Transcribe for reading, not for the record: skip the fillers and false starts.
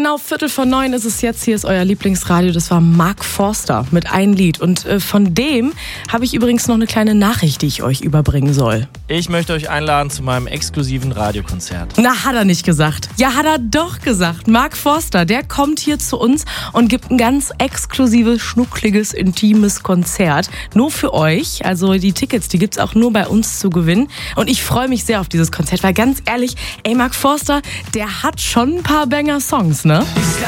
Genau, 8:45 ist es jetzt. Hier ist euer Lieblingsradio. Das war Mark Forster mit einem Lied. Und von dem habe ich übrigens noch eine kleine Nachricht, die ich euch überbringen soll. Ich möchte euch einladen zu meinem exklusiven Radiokonzert. Na, hat er nicht gesagt. Ja, hat er doch gesagt. Mark Forster, der kommt hier zu uns und gibt ein ganz exklusives, schnuckliges, intimes Konzert. Nur für euch. Also die Tickets, die gibt's auch nur bei uns zu gewinnen. Und ich freue mich sehr auf dieses Konzert, weil ganz ehrlich, Mark Forster, der hat schon ein paar Banger-Songs, ne?